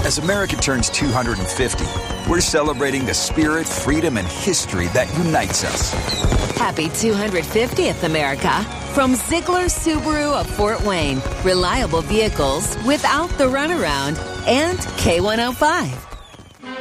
As America turns 250, we're celebrating the spirit, freedom, and history that unites us. Happy 250th, America. From Ziegler Subaru of Fort Wayne. Reliable vehicles without the runaround. And K105.